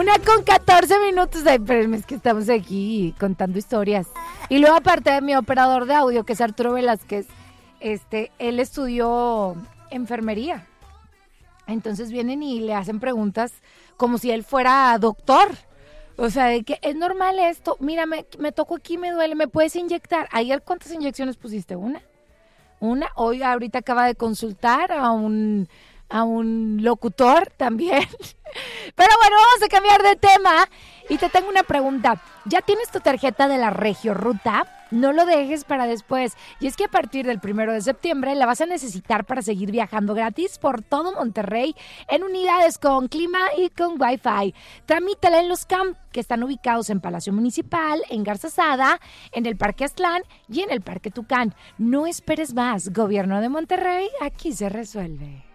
1:14. Ay, pero es que estamos aquí contando historias. Y luego, aparte de mi operador de audio, que es Arturo Velázquez, él estudió enfermería. Entonces vienen y le hacen preguntas como si él fuera doctor. O sea, de que es normal esto. Mira, me tocó aquí, me duele, ¿me puedes inyectar? Ayer, ¿cuántas inyecciones pusiste? ¿Una? Hoy ahorita acaba de consultar a un locutor también. Pero bueno, vamos a cambiar de tema y te tengo una pregunta. ¿Ya tienes tu tarjeta de la Regioruta? No lo dejes para después. Y es que a partir del 1 de septiembre la vas a necesitar para seguir viajando gratis por todo Monterrey en unidades con clima y con Wi-Fi. Tramítala en los camp que están ubicados en Palacio Municipal, en Garzazada, en el Parque Aztlán y en el Parque Tucán. No esperes más. Gobierno de Monterrey, aquí se resuelve.